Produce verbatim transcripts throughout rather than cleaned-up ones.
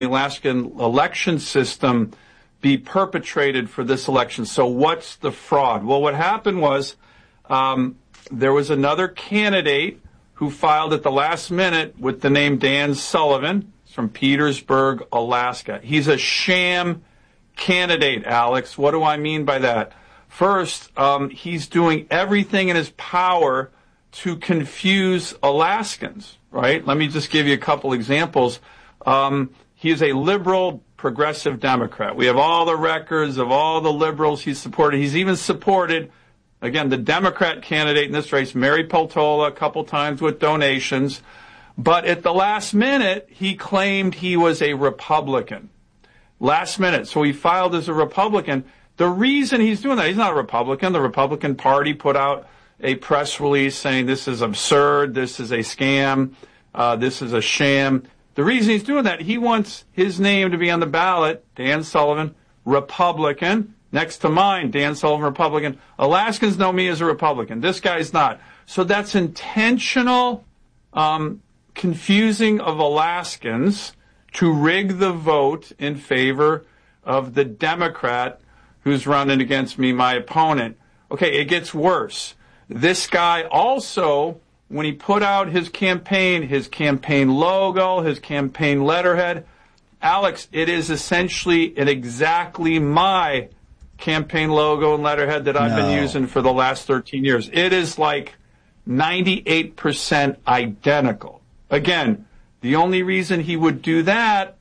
Alaskan election system be perpetrated for this election. So what's the fraud? Well, what happened was um, there was another candidate who filed at the last minute with the name Dan Sullivan. He's from Petersburg, Alaska. He's a sham candidate, Alex. What do I mean by that? First, um, he's doing everything in his power to confuse Alaskans, right? Let me just give you a couple examples. Um, he is a liberal progressive Democrat. We have all the records of all the liberals he's supported. He's even supported, again, the Democrat candidate in this race, Mary Peltola, a couple times with donations. But at the last minute, he claimed he was a Republican. Last minute. So he filed as a Republican. The reason he's doing that, he's not a Republican. The Republican Party put out a press release saying this is absurd, this is a scam, uh, this is a sham. The reason he's doing that, he wants his name to be on the ballot, Dan Sullivan, Republican, next to mine, Dan Sullivan, Republican. Alaskans know me as a Republican. This guy's not. So that's intentional um, confusing of Alaskans to rig the vote in favor of the Democrat who's running against me, my opponent. Okay, it gets worse. This guy also, when he put out his campaign, his campaign logo, his campaign letterhead, Alex, it is essentially an exactly my campaign logo and letterhead that I've no. been using for the last thirteen years. It is like ninety-eight percent identical. Again, the only reason he would do that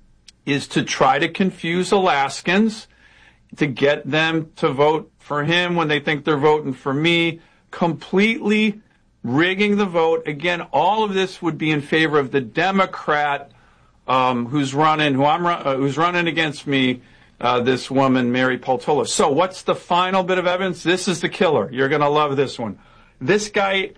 is to try to confuse Alaskans, to get them to vote for him when they think they're voting for me, completely rigging the vote. Again, all of this would be in favor of the Democrat um, who's running, who I'm uh, who's running against me, uh, this woman, Mary Peltola. So what's the final bit of evidence? This is the killer. You're going to love this one. This guy,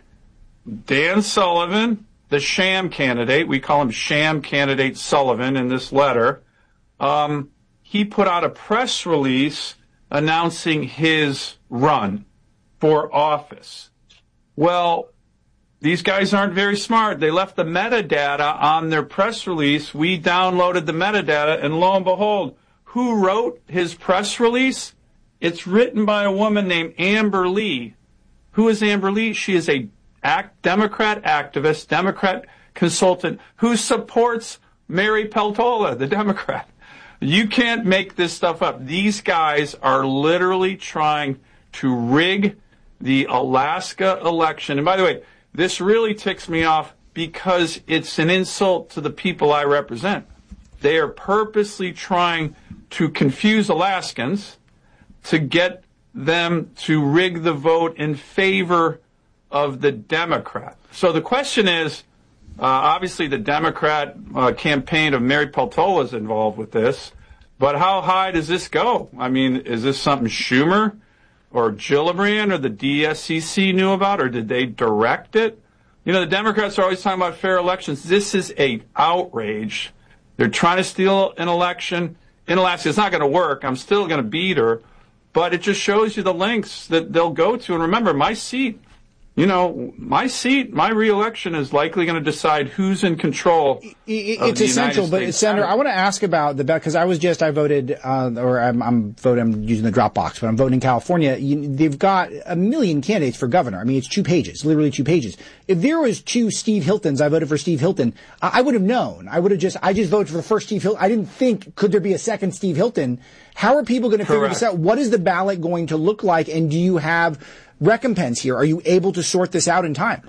Dan Sullivan, the sham candidate, we call him sham candidate Sullivan in this letter, um, he put out a press release announcing his run for office. Well, these guys aren't very smart. They left the metadata on their press release. We downloaded the metadata, and lo and behold, who wrote his press release? It's written by a woman named Amber Lee. Who is Amber Lee? She is a act, Democrat activist, Democrat consultant who supports Mary Peltola, the Democrat. You can't make this stuff up. These guys are literally trying to rig the Alaska election. And by the way, this really ticks me off because it's an insult to the people I represent. They are purposely trying to confuse Alaskans to get them to rig the vote in favor of the Democrat. So the question is, uh, obviously the Democrat uh, campaign of Mary Peltola is involved with this, but how high does this go? I mean, is this something Schumer or Gillibrand or the D S C C knew about, or did they direct it? You know, the Democrats are always talking about fair elections. This is a outrage. They're trying to steal an election in Alaska. It's not going to work. I'm still going to beat her. But it just shows you the lengths that they'll go to. And remember, my seat, you know, my seat, my reelection is likely going to decide who's in control. It, it, it's essential, but Senator, I want to ask about the because I was just I voted uh, or I'm, I'm voting. I'm using the Dropbox, but I'm voting in California. You, they've got a million candidates for governor. I mean, it's two pages, literally two pages. If there was two Steve Hiltons, I voted for Steve Hilton. I, I would have known. I would have just I just voted for the first Steve Hilton. I didn't think could there be a second Steve Hilton. How are people going to figure this out? What is the ballot going to look like? And do you have recompense here? Are you able to sort this out in time?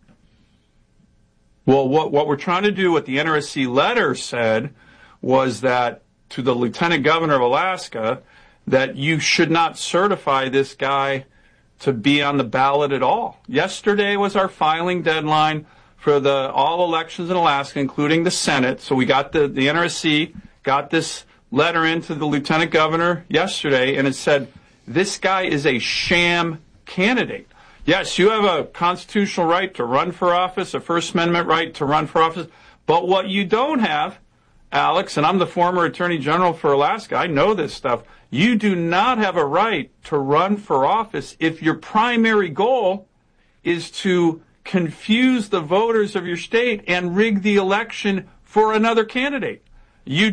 Well, what, what we're trying to do, what the N R S C letter said, was that to the Lieutenant Governor of Alaska, that you should not certify this guy to be on the ballot at all. Yesterday was our filing deadline for the all elections in Alaska, including the Senate. So we got the, the N R S C got this letter into the Lieutenant Governor yesterday, and it said, this guy is a sham candidate. Yes, you have a constitutional right to run for office, a First Amendment right to run for office, but what you don't have, Alex, and I'm the former Attorney General for Alaska, I know this stuff, you do not have a right to run for office if your primary goal is to confuse the voters of your state and rig the election for another candidate. You